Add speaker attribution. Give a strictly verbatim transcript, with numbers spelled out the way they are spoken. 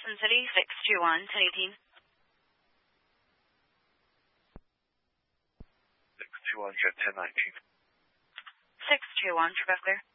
Speaker 1: Sun City, six two one, ten eighteen.
Speaker 2: six two one, jet ten nineteen.
Speaker 1: six two one, trip clear.